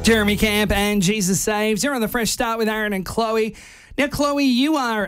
Jeremy Camp and Jesus Saves. You're on the Fresh Start with Aaron and Chloe. Now, Chloe, you are,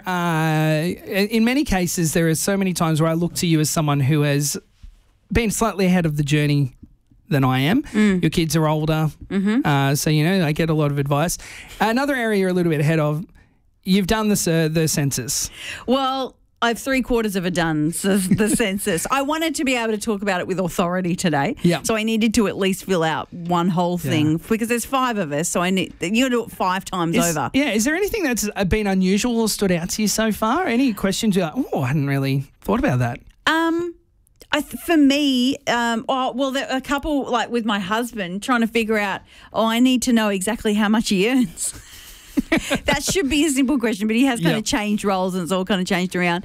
in many cases, there are so many times where I look to you as someone who has been slightly ahead of the journey than I am. Your kids are older, so, I get a lot of advice. Another area you're a little bit ahead of, you've done the census. Well, I've 3/4 of it done, the census. I wanted to be able to talk about it with authority today. Yeah. So I needed to at least fill out one whole thing because there's 5 of us. So you got to do it 5 times over. Yeah. Is there anything that's been unusual or stood out to you so far? Any questions you're like, I hadn't really thought about that? For me, there are a couple, like with my husband, trying to figure out, I need to know exactly how much he earns. That should be a simple question, but he has kind of changed roles and it's all kind of changed around.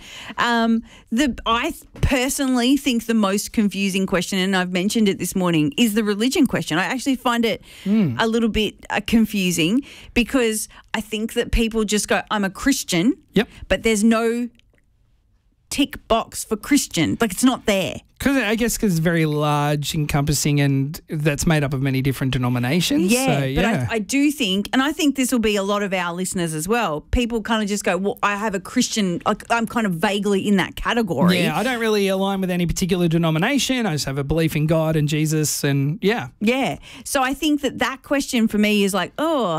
I personally think the most confusing question, and I've mentioned it this morning, is the religion question. I actually find it a little bit confusing because I think that people just go, I'm a Christian, but there's no tick box for Christian. Like, it's not there. Because it's very large, encompassing, and that's made up of many different denominations. I do think, and I think this will be a lot of our listeners as well, people kind of just go, well, I have a Christian, like I'm kind of vaguely in that category. Yeah, I don't really align with any particular denomination. I just have a belief in God and Jesus and Yeah. So I think that question for me is like,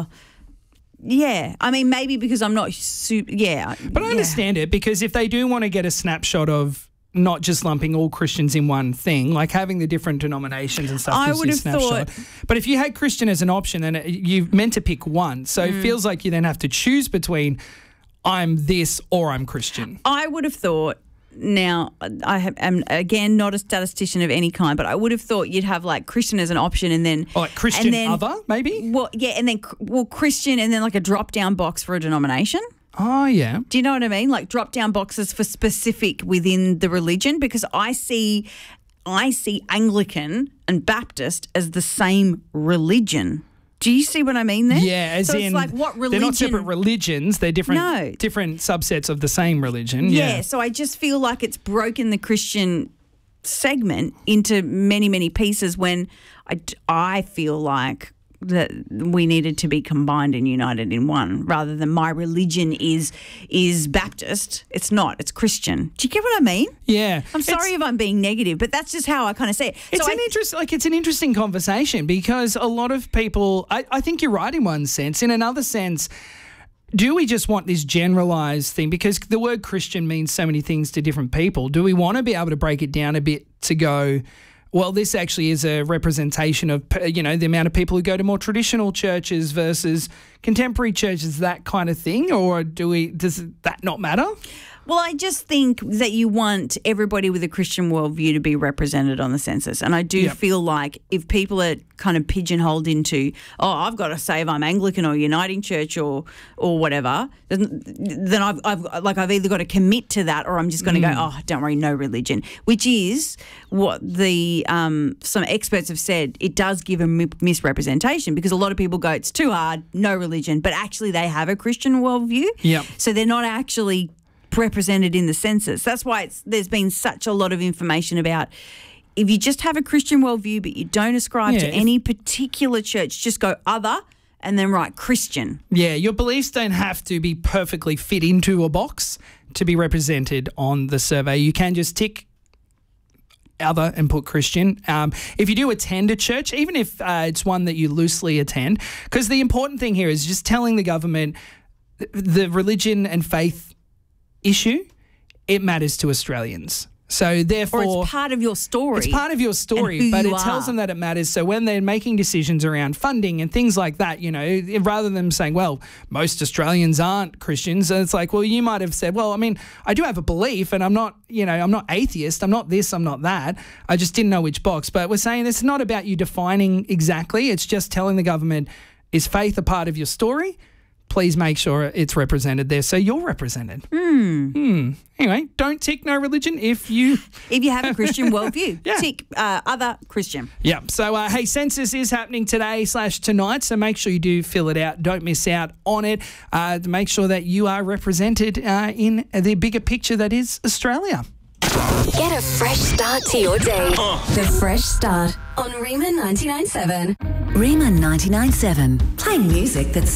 yeah, I mean, maybe because I'm not super, But I understand it, because if they do want to get a snapshot of not just lumping all Christians in one thing, like having the different denominations and stuff, I gives would you a have snapshot. thought. But if you had Christian as an option, then you've meant to pick one. So it feels like you then have to choose between I'm this or I'm Christian. I would have thought. Now, am again not a statistician of any kind, but I would have thought you'd have like Christian as an option, and then like Christian other, maybe. Well, and then Christian, and then like a drop down box for a denomination. Oh yeah. Do you know what I mean? Like drop down boxes for specific within the religion, because I see Anglican and Baptist as the same religion. Do you see what I mean there? Yeah, as so in it's like what religion? They're not separate religions. They're different subsets of the same religion. Yeah, so I just feel like it's broken the Christian segment into many, many pieces when I feel like that we needed to be combined and united in one, rather than my religion is Baptist. It's not. It's Christian. Do you get what I mean? Yeah. I'm sorry if I'm being negative, but that's just how I kind of say it. It's an interesting conversation, because a lot of people, I think you're right in one sense. In another sense, do we just want this generalised thing? Because the word Christian means so many things to different people. Do we want to be able to break it down a bit to go, well, this actually is a representation of, the amount of people who go to more traditional churches versus contemporary churches, that kind of thing? Or does that not matter? Well, I just think that you want everybody with a Christian worldview to be represented on the census. And I do feel like if people are kind of pigeonholed into, I've got to say if I'm Anglican or Uniting Church or whatever, then I've either got to commit to that, or I'm just going to go, don't worry, no religion, which is what the some experts have said. It does give a misrepresentation, because a lot of people go, it's too hard, no religion, but actually they have a Christian worldview. Yeah. So they're not actually represented in the census. That's why there's been such a lot of information about, if you just have a Christian worldview but you don't ascribe to any particular church, just go other and then write Christian. Yeah, your beliefs don't have to be perfectly fit into a box to be represented on the survey. You can just tick other and put Christian. If you do attend a church, even if it's one that you loosely attend, because the important thing here is just telling the government the religion and faith issue, it matters to Australians. So therefore, or it's part of your story. It's part of your story, but it tells them that it matters. So when they're making decisions around funding and things like that, rather than saying, well, most Australians aren't Christians, it's like, well, you might have said, well, I mean, I do have a belief, and I'm not atheist, I'm not this, I'm not that. I just didn't know which box. But we're saying it's not about you defining exactly. It's just telling the government, is faith a part of your story? Please make sure it's represented there, so you're represented. Anyway, don't tick no religion if you have a Christian worldview. Tick other Christian. Yeah. So, hey, census is happening today/tonight, so make sure you do fill it out. Don't miss out on it. Make sure that you are represented in the bigger picture that is Australia. Get a fresh start to your day. The Fresh Start on Rima 99.7. Rima 99.7. Playing music that's